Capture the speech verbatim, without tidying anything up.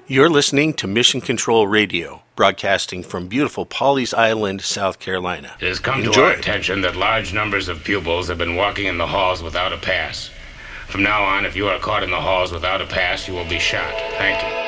You're listening to Mission Control Radio, broadcasting from beautiful Pawleys Island, South Carolina. It has come Enjoy. to our attention that large numbers of pupils have been walking in the halls without a pass. From now on, if you are caught in the halls without a pass, you will be shot. Thank you.